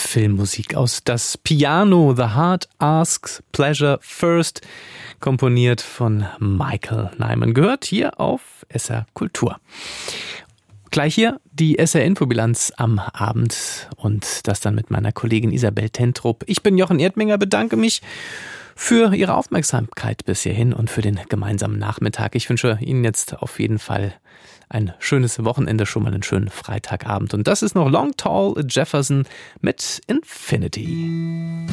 Filmmusik aus Das Piano, The Heart Asks Pleasure First, komponiert von Michael Nyman, gehört hier auf SR Kultur. Gleich hier die SR-Infobilanz am Abend und das dann mit meiner Kollegin Isabel Tentrup. Ich bin Jochen Erdminger, bedanke mich für Ihre Aufmerksamkeit bis hierhin und für den gemeinsamen Nachmittag. Ich wünsche Ihnen jetzt auf jeden Fall ein schönes Wochenende, schon mal einen schönen Freitagabend. Und das ist noch Long Tall Jefferson mit Infinity.